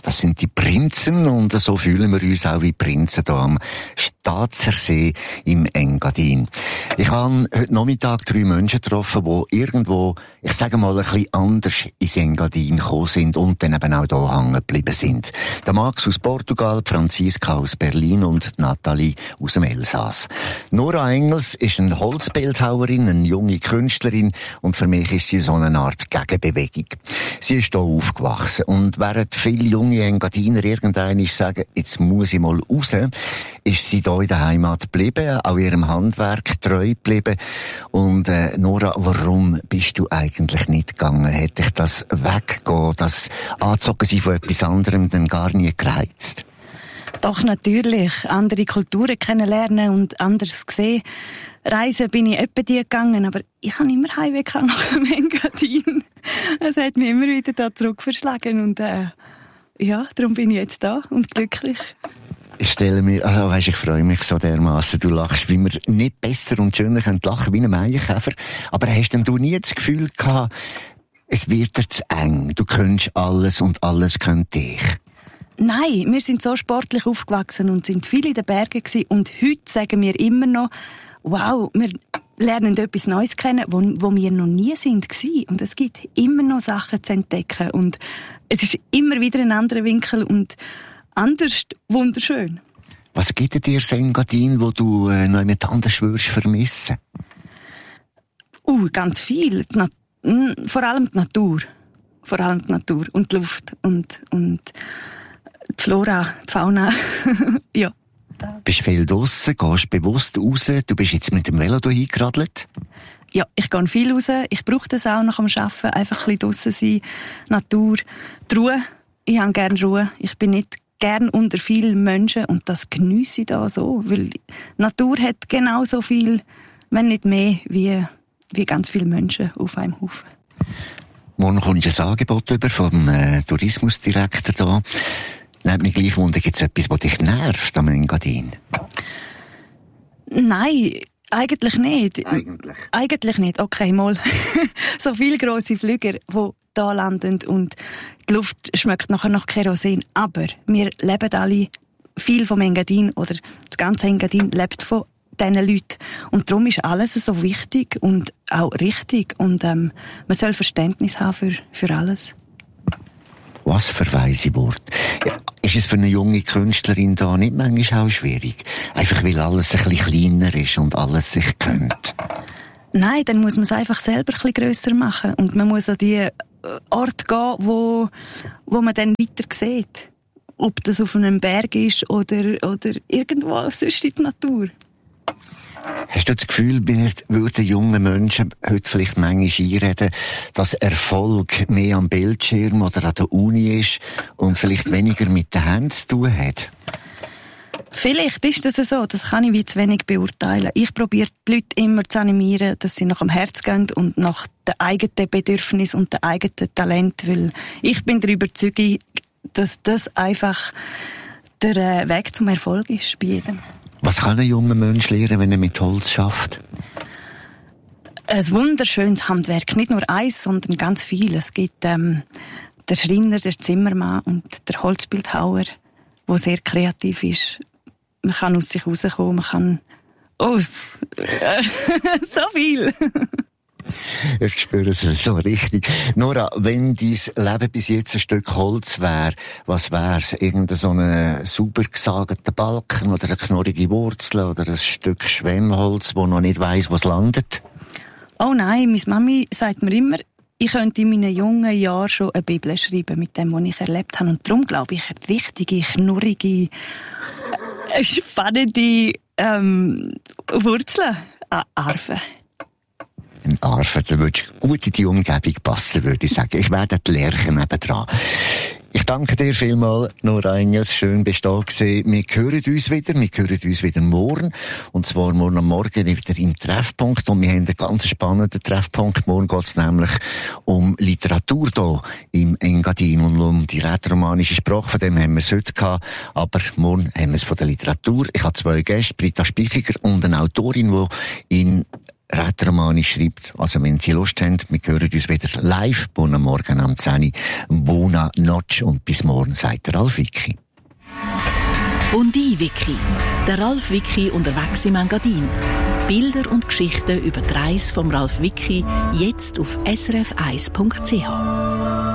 Das sind die Prinzen und so fühlen wir uns auch wie Prinzen hier am Staatsersee im Engadin. Ich habe heute Nachmittag 3 Menschen getroffen, die irgendwo, ich sage mal, ein bisschen anders ins Engadin gekommen sind und dann eben auch hier hängen geblieben sind. Der Max aus Portugal, Franziska aus Berlin und Nathalie aus dem Elsass. Nora Engels ist eine Holzbildhauerin, eine junge Künstlerin und für mich ist sie so eine Art Gegenbewegung. Sie ist hier aufgewachsen und während viele junge Engadiner irgendwann sagen, jetzt muss ich mal raus, ist sie hier in der Heimat geblieben, auch ihrem Handwerk treu geblieben. Und Nora, warum bist du eigentlich nicht gegangen? Hätte dich das Weggehen, das Anzogen von etwas anderem denn gar nie gereizt? Doch, natürlich. Andere Kulturen kennenlernen und anders sehen. Reisen bin ich etwa die gegangen, aber ich habe immer Heimweg nach dem Engadin. Es hat mich immer wieder da zurück verschlagen und ja, darum bin ich jetzt da und glücklich. Ich stelle mir, ich freue mich so dermassen. Du lachst, wie wir nicht besser und schöner lachen können wie ein Maienkäfer. Aber hast denn du nie das Gefühl gehabt, es wird dir zu eng, du könntest alles und alles könnte dich? Nein, wir sind so sportlich aufgewachsen und sind viel in den Bergen gewesen. Und heute sagen wir immer noch, wow, wir lernen etwas Neues kennen, wo wir noch nie sind gewesen. Und es gibt immer noch Sachen zu entdecken. Und es ist immer wieder ein anderer Winkel und anders wunderschön. Was gibt dir das Engadin, wo du noch jemand anders würdest vermissen? Ganz viel. Vor allem die Natur. Vor allem die Natur und die Luft und die Flora, die Fauna. Ja. Du bist viel draussen, gehst bewusst raus. Du bist jetzt mit dem Velo hier eingeradelt. Ja, ich gehe viel raus. Ich brauche das auch nach dem Arbeiten. Einfach ein bisschen draussen sein, Natur, die Ruhe. Ich habe gerne Ruhe. Ich bin nicht gern unter vielen Menschen und das geniesse ich da so. Weil die Natur hat genauso viel, wenn nicht mehr, wie ganz viele Menschen auf einem Haufen. Morgen kommst du ein Angebot über vom Tourismusdirektor da. Nehmt mich gleich wunder, gibt es etwas, das dich nervt am Engadin? Nein, eigentlich nicht. Eigentlich nicht, okay, mal. So viele grosse Flüger, die hier landen und die Luft schmeckt nachher nach Kerosin. Aber wir leben alle viel vom Engadin oder das ganze Engadin lebt von diesen Leuten. Und darum ist alles so wichtig und auch richtig. Und man soll Verständnis haben für alles. Was für weise Worte. Ja, ist es für eine junge Künstlerin da nicht manchmal auch schwierig? Einfach weil alles ein bisschen kleiner ist und alles sich gönnt? Nein, dann muss man es einfach selber ein bisschen grösser machen. Und man muss an die Orte gehen, wo man dann weiter sieht. Ob das auf einem Berg ist oder irgendwo sonst in der Natur. Hast du das Gefühl, mir würden junge Menschen heute vielleicht manchmal einreden, dass Erfolg mehr am Bildschirm oder an der Uni ist und vielleicht weniger mit den Händen zu tun hat? Vielleicht ist das so, das kann ich wie zu wenig beurteilen. Ich probiere die Leute immer zu animieren, dass sie nach dem Herz gehen und nach den eigenen Bedürfnissen und den eigenen Talent, weil ich bin der Überzeugung, dass das einfach der Weg zum Erfolg ist bei jedem. Was kann ein junger Mensch lernen, wenn er mit Holz schafft? Ein wunderschönes Handwerk. Nicht nur eins, sondern ganz viel. Es gibt den Schreiner, der Zimmermann und der Holzbildhauer, der sehr kreativ ist. Man kann aus sich rauskommen, man kann... Oh, so viel! Ich spüre es so richtig. Nora, wenn dein Leben bis jetzt ein Stück Holz wäre, was wär's? Irgendein so ein sauber gesageter Balken oder eine knorrige Wurzel oder ein Stück Schwemmholz, wo noch nicht weiss, was landet? Oh nein, meine Mami sagt mir immer, ich könnte in meinen jungen Jahren schon eine Bibel schreiben mit dem, was ich erlebt habe. Und darum glaube ich, eine richtige, knurrige, spannende Wurzeln an Arven. Ein Arven, da würdest du gut in die Umgebung passen, würde ich sagen. Ich werde die Lerche nebendran. Ich danke dir vielmals, Nora Engels. Schön, bist du da gewesen. Wir hören uns wieder morgen. Und zwar morgen am Morgen wieder im Treffpunkt. Und wir haben einen ganz spannenden Treffpunkt. Morgen geht es nämlich um Literatur hier im Engadin und um die rätoromanische Sprache. Von dem haben wir es heute gehabt. Aber morgen haben wir es von der Literatur. Ich habe 2 Gäste, Britta Spichiger und eine Autorin, die in Rätoromani schreibt, also wenn Sie Lust haben, wir hören uns wieder live, morgen Morgen am 10 Uhr. Buona Noche und bis morgen, sagt der Ralf Wicki. Bundi Wicki, der Ralf Wicki unterwegs im Engadin. Bilder und Geschichten über die Reise vom Ralf Wicki, jetzt auf srf1.ch.